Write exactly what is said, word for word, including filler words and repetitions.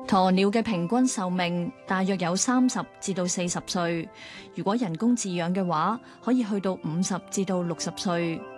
鴕鳥嘅平均壽命大約有三十至到四十歲，如果人工飼養嘅話，可以去到五十至到六十歲。